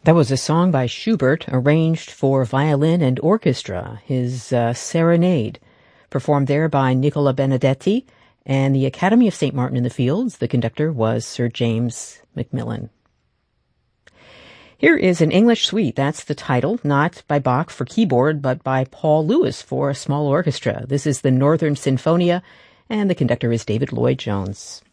That was a song by Schubert arranged for violin and orchestra, his Serenade, performed there by Nicola Benedetti and the Academy of St. Martin in the Fields. The conductor was Sir James Macmillan. Here is an English suite. That's the title, not by Bach for keyboard, but by Paul Lewis for a small orchestra. This is the Northern Sinfonia, and the conductor is David Lloyd-Jones.